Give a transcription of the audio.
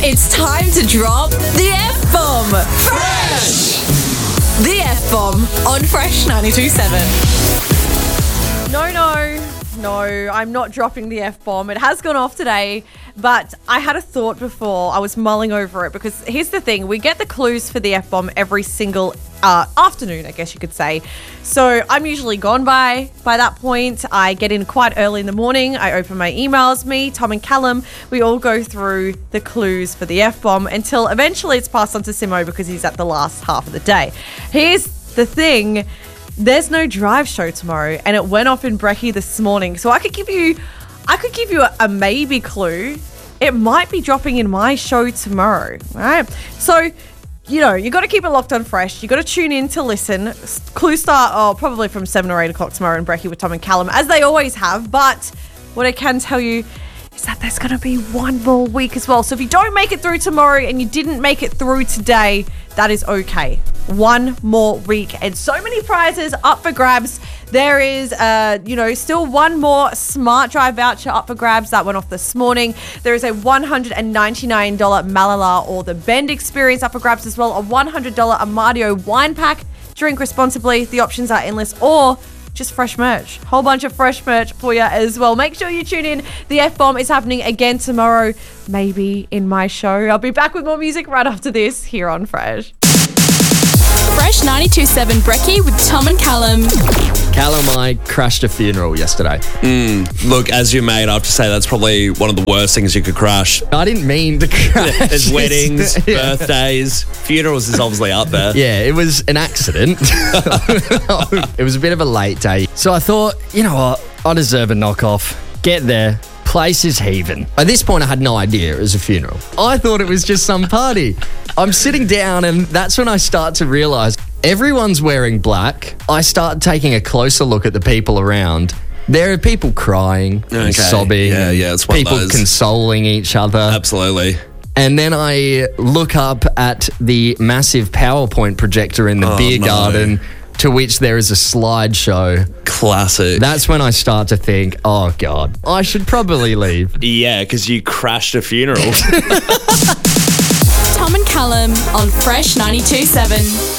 it's time to drop the F-bomb. Fresh! The F-bomb on Fresh 92.7. No, I'm not dropping the F-bomb. It has gone off today, but I had a thought before. I was mulling over it because here's the thing. We get the clues for the F-bomb every single afternoon, I guess you could say. So I'm usually gone by that point. I get in quite early in the morning. I open my emails. Me, Tom and Callum, we all go through the clues for the F-bomb until eventually it's passed on to Simo because he's at the last half of the day. Here's the thing. There's no drive show tomorrow, and it went off in Brekkie this morning. So I could give you a maybe clue. It might be dropping in my show tomorrow, right? So, you got to keep it locked on Fresh. You got to tune in to listen. Clues start probably from 7 or 8 o'clock tomorrow in Brekkie with Tom and Callum, as they always have. But what I can tell you is that there's going to be one more week as well. So if you don't make it through tomorrow and you didn't make it through today, that is okay. One more week and so many prizes up for grabs. There is, still one more Smart Drive voucher up for grabs that went off this morning. There is a $199 Malala or the Bend experience up for grabs as well. A $100 Amadio wine pack. Drink responsibly. The options are endless, or just fresh merch. Whole bunch of fresh merch for you as well. Make sure you tune in. The F-bomb is happening again tomorrow, maybe in my show. I'll be back with more music right after this here on Fresh. Fresh 92.7 Brekkie with Tom and Callum. Callum, I crashed a funeral yesterday. Look, as your mate, I have to say that's probably one of the worst things you could crash. I didn't mean to crash. There's weddings, Yeah. birthdays, funerals is obviously up there. Yeah, it was an accident. It was a bit of a late day. So I thought, you know what? I deserve a knockoff. Get there. Place is heaving. At this point, I had no idea it was a funeral. I thought it was just some party. I'm sitting down, and that's when I start to realise everyone's wearing black. I start taking a closer look at the people around. There are people crying and sobbing. Yeah, it's one of people those. consoling each other. Absolutely. And then I look up at the massive PowerPoint projector in the beer garden, to which there is a slideshow. Classic. That's when I start to think, oh God, I should probably leave. Yeah, because you crashed a funeral. Tom and Callum on Fresh 92.7.